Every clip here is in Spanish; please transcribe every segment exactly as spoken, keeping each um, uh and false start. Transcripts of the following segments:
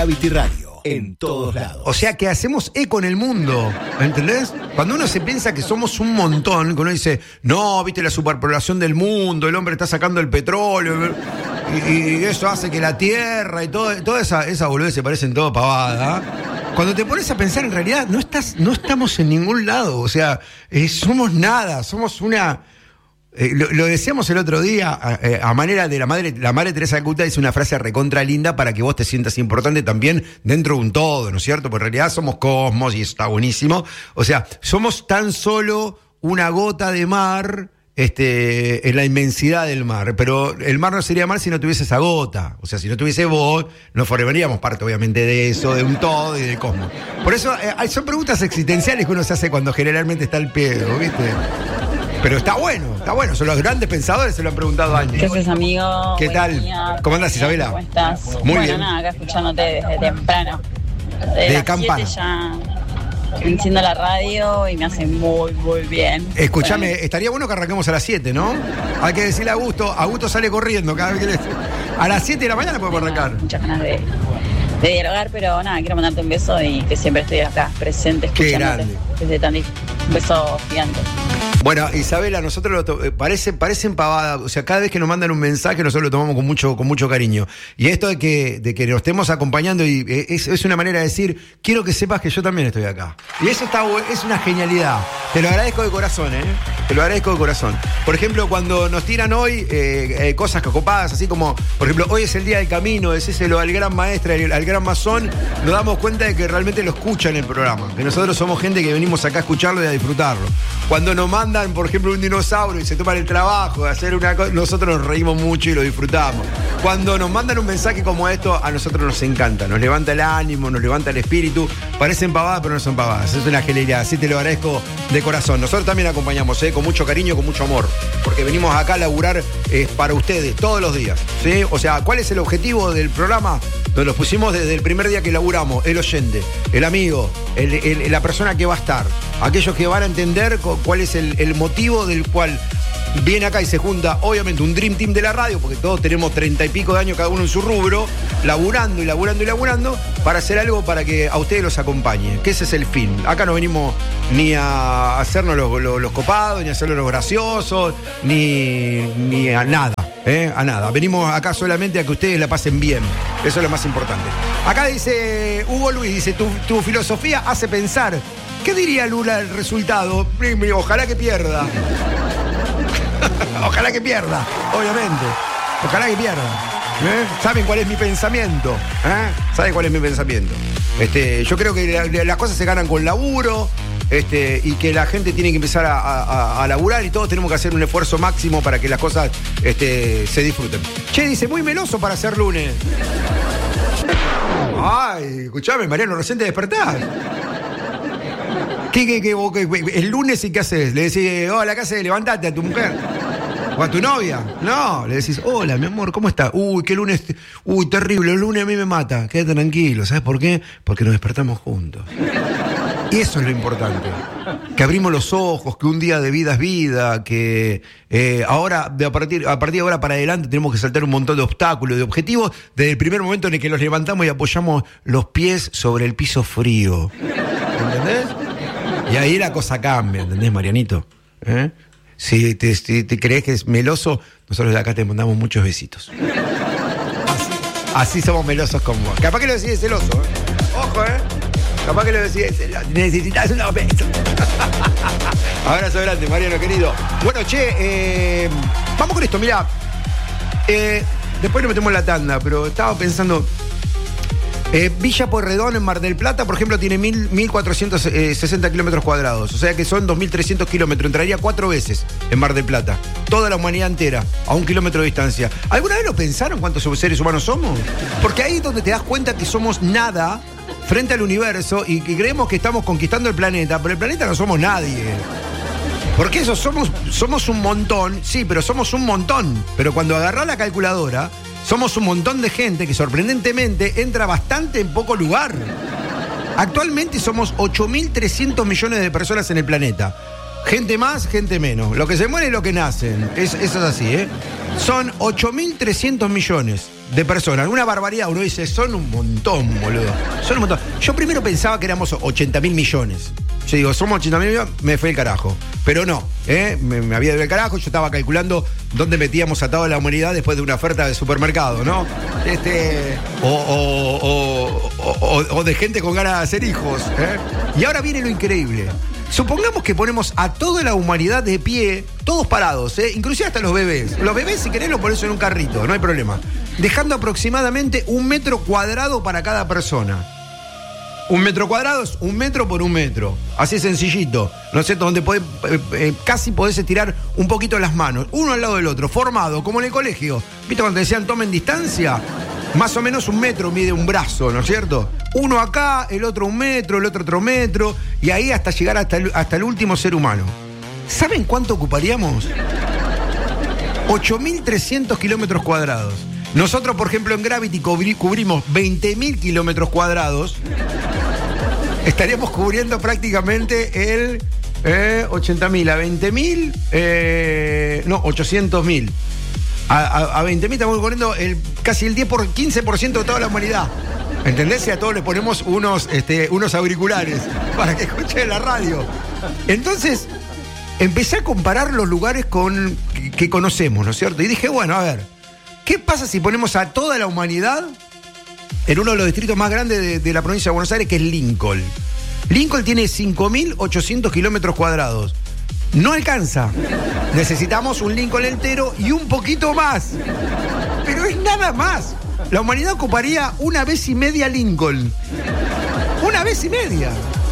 Gravity Radio, en todos lados. O sea que hacemos eco en el mundo, ¿entendés? Cuando uno se piensa que somos un montón, que uno dice, no, viste la superpoblación del mundo, el hombre está sacando el petróleo, y, y eso hace que la tierra y todo, toda esa, esa boludez se parecen todo pavada. Cuando te pones a pensar, en realidad, no estás, no estamos en ningún lado, o sea, eh, somos nada, somos una... Eh, lo, lo decíamos el otro día, a, a manera de la madre, la madre Teresa de Calcuta dice una frase recontra linda para que vos te sientas importante también dentro de un todo, ¿no es cierto? Porque en realidad somos cosmos y eso está buenísimo. O sea, somos tan solo una gota de mar, este, en la inmensidad del mar. Pero el mar no sería mar si no tuviese esa gota. O sea, si no tuviese vos, no formaríamos parte, obviamente, de eso, de un todo y del cosmos. Por eso, eh, son preguntas existenciales que uno se hace cuando generalmente está al pedo, ¿viste? Pero está bueno, está bueno. Son los grandes pensadores, se lo han preguntado años. ¿Qué haces, amigo? ¿Qué Buen tal? día. ¿Cómo andas, Isabela? ¿Cómo estás? Muy bueno, bien. nada, acá escuchándote desde temprano. De, De las campana. siete ya enciendo la radio y me hace muy, muy bien. Escuchame, Bueno, estaría bueno que arranquemos a las siete, ¿no? Hay que decirle a Augusto, Augusto sale corriendo cada vez que le... A las siete de la mañana podemos arrancar. muchas ganas de, de dialogar, pero nada, quiero mandarte un beso y que siempre estoy acá, presente, Qué escuchándote. grande. Desde Tandil. Un beso gigante. Bueno, Isabela, nosotros lo to- eh, parece, parecen pavadas, o sea, cada vez que nos mandan un mensaje nosotros lo tomamos con mucho, con mucho cariño. Y esto de que, de que nos estemos acompañando y eh, es, es una manera de decir, quiero que sepas que yo también estoy acá. Y eso está, bu- es una genialidad. Te lo agradezco de corazón, ¿eh? Te lo agradezco de corazón. Por ejemplo, cuando nos tiran hoy eh, eh, cosas copadas, así como, por ejemplo, hoy es el día del camino, decíselo al gran maestra, al, al gran masón, nos damos cuenta de que realmente lo escuchan el programa. Que nosotros somos gente que venimos acá a escucharlo y a disfrutarlo. Cuando nos mandan, por ejemplo, un dinosaurio y se toman el trabajo de hacer una cosa, nosotros nos reímos mucho y lo disfrutamos. Cuando nos mandan un mensaje como esto, a nosotros nos encanta, nos levanta el ánimo, nos levanta el espíritu. Parecen pavadas, pero no son pavadas. Es una genialidad, así te lo agradezco de corazón. Nosotros también acompañamos, ¿eh? Con mucho cariño, con mucho amor, porque venimos acá a laburar eh, para ustedes todos los días, ¿sí? O sea, ¿cuál es el objetivo del programa? Nos lo pusimos desde el primer día que laburamos, el oyente, el amigo, el, el, la persona que va a estar, aquellos que van a entender cuál es el, el motivo del cual viene acá y se junta, obviamente, un Dream Team de la radio, porque todos tenemos treinta y pico de años cada uno en su rubro, laburando y laburando y laburando, para hacer algo para que a ustedes los acompañe, que ese es el fin. Acá no venimos ni a hacernos los, los, los copados, ni a hacernos los graciosos, ni, ni a nada. ¿Eh? A nada, venimos acá solamente a que ustedes la pasen bien. Eso es lo más importante. Acá dice Hugo Luis, dice, tu, tu filosofía hace pensar. ¿Qué diría Lula el resultado? Ojalá que pierda. Ojalá que pierda, obviamente. Ojalá que pierda. ¿Eh? ¿Saben cuál es mi pensamiento? ¿Eh? ¿Saben cuál es mi pensamiento? Este, yo creo que la, las cosas se ganan con laburo. Este, y que la gente tiene que empezar a, a, a laburar y todos tenemos que hacer un esfuerzo máximo para que las cosas este, se disfruten. Che, dice, muy meloso para ser lunes. Ay, escuchame, Mariano, recién te despertás. ¿Qué, qué, qué, qué, el lunes y qué haces? Le decís, hola, ¿qué haces? Levantate a tu mujer. ¿O a tu novia? No, le decís, hola, mi amor, ¿cómo estás? Uy, qué lunes, uy, terrible, el lunes a mí me mata. Quédate tranquilo, ¿sabes por qué? Porque nos despertamos juntos. Y eso es lo importante, que abrimos los ojos, que un día de vida es vida, que eh, ahora, de a, partir, a partir de ahora para adelante tenemos que saltar un montón de obstáculos, de objetivos, desde el primer momento en el que los levantamos y apoyamos los pies sobre el piso frío. ¿Entendés? Y ahí la cosa cambia, ¿entendés, Marianito? ¿Eh? Si te, si te crees que es meloso, nosotros de acá te mandamos muchos besitos. Así, así somos melosos con vos. Capaz que lo decís celoso, ¿eh? Ojo, ¿eh? Capaz que lo decís, necesitas una beso. Abrazo grande, Mariano, querido. Bueno, che, eh, vamos con esto, mirá. Eh, después nos metemos en la tanda, pero estaba pensando... Eh, Villa Pueyrredón en Mar del Plata, por ejemplo, tiene mil cuatrocientos sesenta kilómetros cuadrados. O sea que son dos mil trescientos kilómetros. Entraría cuatro veces en Mar del Plata. Toda la humanidad entera, a un kilómetro de distancia. ¿Alguna vez lo pensaron cuántos seres humanos somos? Porque ahí es donde te das cuenta que somos nada frente al universo y que creemos que estamos conquistando el planeta, pero el planeta no somos nadie. Porque eso, somos, somos un montón, sí, pero somos un montón. Pero cuando agarrás la calculadora, somos un montón de gente que sorprendentemente entra bastante en poco lugar. Actualmente somos ocho mil trescientos millones de personas en el planeta. Gente más, gente menos. Lo que se muere es lo que nacen. Es, eso es así, ¿eh? Son ocho mil trescientos millones de personas. Una barbaridad. Uno dice, son un montón, boludo. Son un montón. Yo primero pensaba que éramos ochenta mil millones. Yo digo, somos ochenta mil millones, me fue el carajo. Pero no, ¿eh? me, me había ido el carajo. Yo estaba calculando dónde metíamos atado a la humanidad después de una oferta de supermercado, ¿no? Este, o, o, o, o, o de gente con ganas de hacer hijos. ¿eh? Y ahora viene lo increíble. Supongamos que ponemos a toda la humanidad de pie, todos parados, ¿eh? Inclusive hasta los bebés. Los bebés, si querés, los ponés en un carrito, no hay problema. Dejando aproximadamente un metro cuadrado para cada persona. Un metro cuadrado es un metro por un metro. Así sencillito. ¿No es cierto? Donde podés, eh, eh, casi podés estirar un poquito las manos. Uno al lado del otro, formado, como en el colegio. ¿Viste cuando te decían tomen distancia? Más o menos un metro mide un brazo, ¿no es cierto? Uno acá, el otro un metro, el otro otro metro. Y ahí hasta llegar hasta el, hasta el último ser humano. ¿Saben cuánto ocuparíamos? ocho mil trescientos kilómetros cuadrados. Nosotros, por ejemplo, en Gravity cubri- cubrimos veinte mil kilómetros cuadrados. Estaríamos cubriendo prácticamente el eh, ochenta mil a veinte mil, eh, no, ochocientos mil. A, a, a veinte mil estamos cubriendo el, casi el diez por quince por ciento de toda la humanidad. ¿Entendés? Y a todos les ponemos unos, este, unos auriculares para que escuchen la radio. Entonces, empecé a comparar los lugares con, que, que conocemos, ¿no es cierto? Y dije, bueno, a ver, ¿qué pasa si ponemos a toda la humanidad en uno de los distritos más grandes de, de la provincia de Buenos Aires, que es Lincoln? Lincoln tiene cinco mil ochocientos kilómetros cuadrados. No alcanza. Necesitamos un Lincoln entero y un poquito más. Pero es nada más. La humanidad ocuparía una vez y media Lincoln. Una vez y media.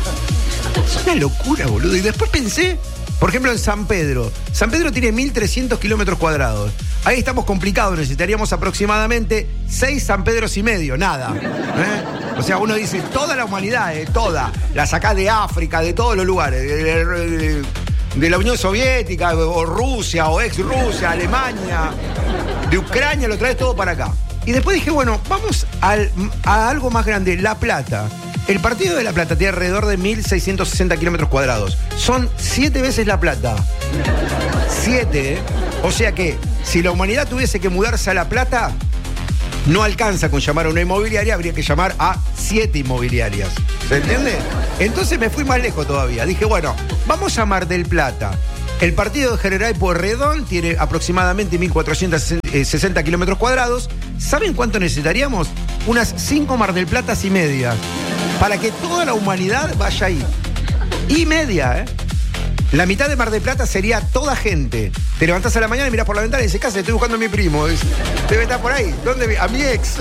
Es una locura, boludo. Y después pensé, por ejemplo, en San Pedro. San Pedro tiene mil trescientos kilómetros cuadrados. Ahí estamos complicados. Necesitaríamos aproximadamente seis San Pedros y medio. Nada. ¿eh? O sea, uno dice, toda la humanidad, eh, toda. La sacás de África, de todos los lugares. De, de, de, de la Unión Soviética, o Rusia, o ex-Rusia, Alemania, de Ucrania, lo traes todo para acá. Y después dije, bueno, vamos al, a algo más grande, La Plata. El partido de La Plata tiene alrededor de mil seiscientos sesenta kilómetros cuadrados. Son siete veces La Plata. Siete, ¿eh? O sea que, si la humanidad tuviese que mudarse a La Plata, no alcanza con llamar a una inmobiliaria, habría que llamar a siete inmobiliarias. ¿Se entiende? Entonces me fui más lejos todavía. Dije, bueno, vamos a Mar del Plata. El partido de General Pueyrredón tiene aproximadamente mil cuatrocientos sesenta kilómetros cuadrados. ¿Saben cuánto necesitaríamos? Unas cinco Mar del Platas y media. Para que toda la humanidad vaya ahí. Y media, ¿eh? La mitad de Mar del Plata sería toda gente. Te levantás a la mañana y mirás por la ventana y dices, ¿qué? Estoy buscando a mi primo. Debe estar por ahí. ¿Dónde vive? A mi ex.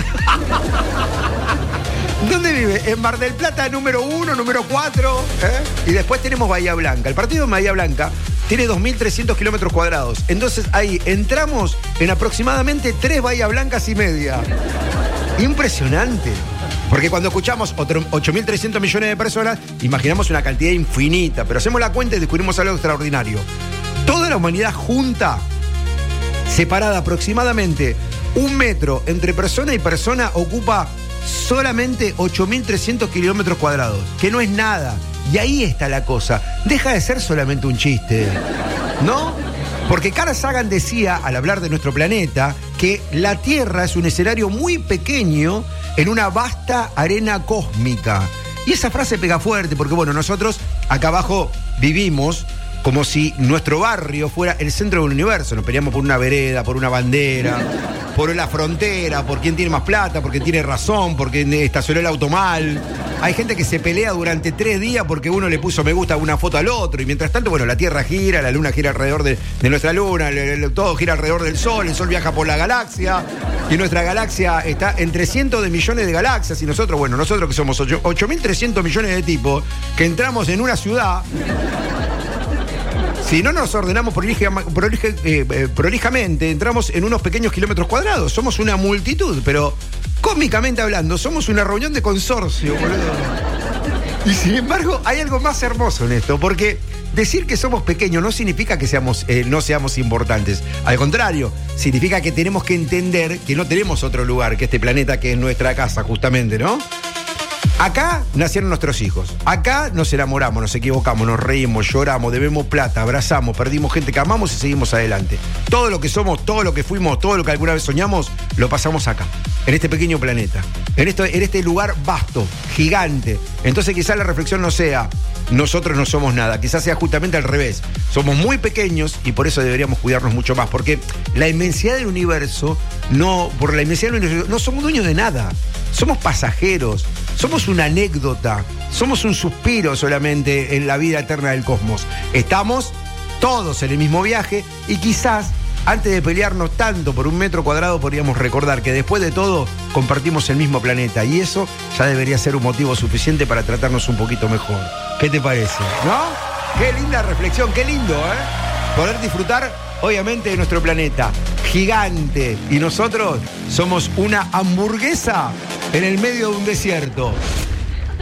¿Dónde vive? En Mar del Plata número uno, número cuatro. ¿eh? Y después tenemos Bahía Blanca. El partido de Bahía Blanca tiene dos mil trescientos kilómetros cuadrados. Entonces ahí entramos en aproximadamente tres Bahía Blancas y media. Impresionante. Porque cuando escuchamos ocho mil trescientos millones de personas, imaginamos una cantidad infinita. Pero hacemos la cuenta y descubrimos algo extraordinario. Toda la humanidad junta, separada aproximadamente un metro entre persona y persona, ocupa solamente ocho mil trescientos kilómetros cuadrados, que no es nada. Y ahí está la cosa. Deja de ser solamente un chiste, ¿no? Porque Carl Sagan decía, al hablar de nuestro planeta, que la Tierra es un escenario muy pequeño en una vasta arena cósmica. Y esa frase pega fuerte, porque bueno, nosotros acá abajo vivimos como si nuestro barrio fuera el centro del universo. Nos peleamos por una vereda, por una bandera, por la frontera, por quién tiene más plata, por quién tiene razón, por quién estacionó el auto mal. Hay gente que se pelea durante tres días porque uno le puso me gusta a una foto al otro. Y mientras tanto, bueno, la Tierra gira, la Luna gira alrededor de, de nuestra Luna, le, le, todo gira alrededor del Sol, el Sol viaja por la galaxia. Y nuestra galaxia está entre cientos de millones de galaxias. Y nosotros, bueno, nosotros que somos ocho mil trescientos millones de tipos, que entramos en una ciudad... Si no nos ordenamos prolija, prolija, eh, prolijamente, entramos en unos pequeños kilómetros cuadrados. Somos una multitud, pero cósmicamente hablando, somos una reunión de consorcio, boludo. Y sin embargo, hay algo más hermoso en esto, porque decir que somos pequeños no significa que seamos, eh, no seamos importantes. Al contrario, significa que tenemos que entender que no tenemos otro lugar que este planeta, que es nuestra casa, justamente, ¿no? Acá nacieron nuestros hijos. Acá nos enamoramos, nos equivocamos, nos reímos, lloramos, debemos plata, abrazamos, perdimos gente que amamos y seguimos adelante. Todo lo que somos, todo lo que fuimos, todo lo que alguna vez soñamos, lo pasamos acá, en este pequeño planeta, en, esto, en este lugar vasto, gigante. Entonces quizás la reflexión no sea, nosotros no somos nada, quizás sea justamente al revés. Somos muy pequeños y por eso deberíamos cuidarnos mucho más, porque la inmensidad del universo, no, por la inmensidad del universo, no somos dueños de nada. Somos pasajeros, somos una anécdota, somos un suspiro solamente en la vida eterna del cosmos. Estamos todos en el mismo viaje y quizás antes de pelearnos tanto por un metro cuadrado podríamos recordar que después de todo compartimos el mismo planeta y eso ya debería ser un motivo suficiente para tratarnos un poquito mejor. ¿Qué te parece? ¿No? Qué linda reflexión, qué lindo, ¿eh? Poder disfrutar obviamente de nuestro planeta gigante y nosotros somos una hamburguesa en el medio de un desierto.